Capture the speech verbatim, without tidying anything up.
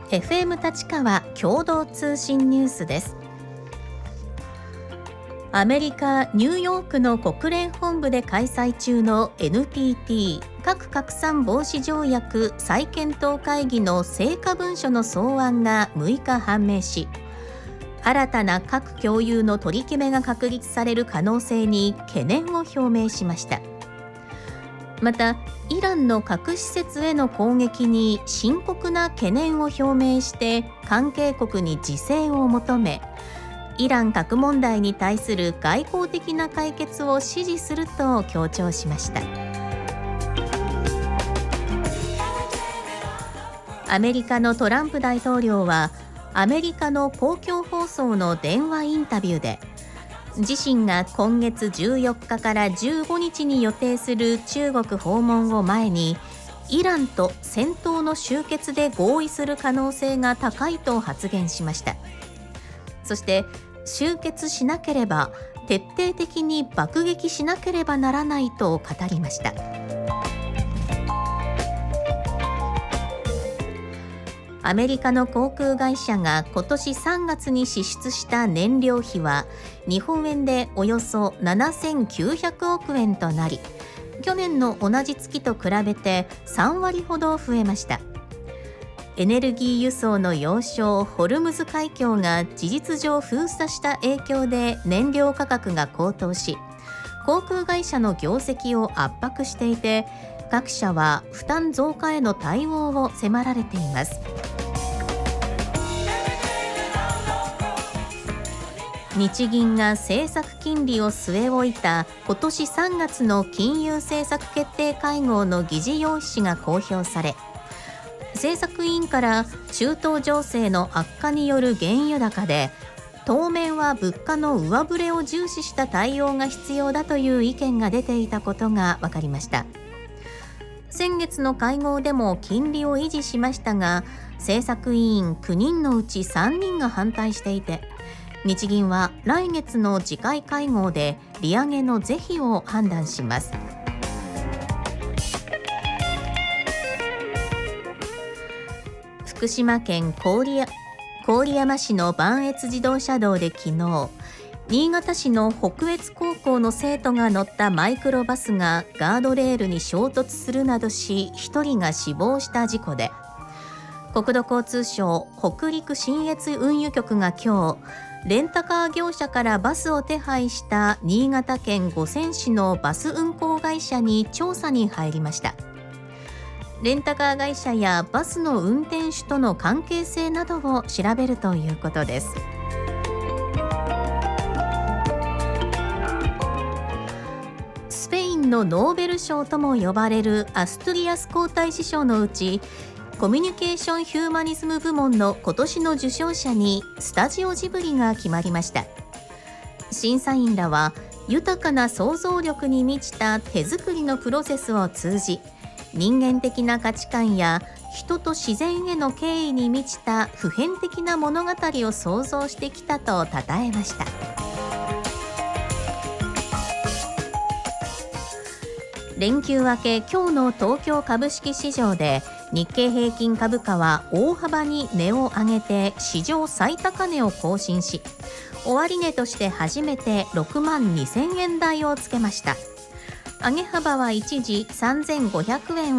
エフエム 立川共同通信ニュースです。アメリカ・ニューヨークの国連本部で開催中の エヌピーティー 核拡散防止条約再検討会議の成果文書の草案がむいか判明し、新たな核共有の取り決めが確立される可能性に懸念を表明しました。また、イランの核施設への攻撃に深刻な懸念を表明して関係国に自制を求め、イラン核問題に対する外交的な解決を支持すると強調しました。アメリカのトランプ大統領はアメリカの公共放送の電話インタビューで、自身が今月じゅうよっかからじゅうごにちに予定する中国訪問を前に、イランと戦闘の終結で合意する可能性が高いと発言しました。そして終結しなければ徹底的に爆撃しなければならないと語りました。アメリカの航空会社が今年さんがつに支出した燃料費は日本円でおよそななせんきゅうひゃくおくえんとなり、去年の同じ月と比べてさんわりほど増えました。エネルギー輸送の要衝ホルムズ海峡が事実上封鎖した影響で燃料価格が高騰し、航空会社の業績を圧迫していて、各社は負担増加への対応を迫られています。日銀が政策金利を据え置いた今年さんがつの金融政策決定会合の議事要旨が公表され、政策委員から中東情勢の悪化による原油高で当面は物価の上振れを重視した対応が必要だという意見が出ていたことが分かりました。先月の会合でも金利を維持しましたが、政策委員きゅうにんのうちさんにんが反対していて、日銀は来月の次回会合で利上げの是非を判断します。福島県郡山郡山市の磐越自動車道で昨日、新潟市の北越高校の生徒が乗ったマイクロバスがガードレールに衝突するなどし、ひとりが死亡した事故で、国土交通省北陸信越運輸局が今日、レンタカー業者からバスを手配した新潟県五泉市のバス運行会社に調査に入りました。レンタカー会社やバスの運転手との関係性などを調べるということです。スペインのノーベル賞とも呼ばれるアストゥリアス皇太子賞のうち、コミュニケーション・ヒューマニズム部門の今年の受賞者にスタジオジブリが決まりました。審査員らは豊かな想像力に満ちた手作りのプロセスを通じ、人間的な価値観や人と自然への敬意に満ちた普遍的な物語を創造してきたと称えました。連休明け、今日の東京株式市場で日経平均株価は大幅に値を上げて史上最高値を更新し、終値として初めてろくまんにせんえん台をつけました。上げ幅は一時さんぜんごひゃくえん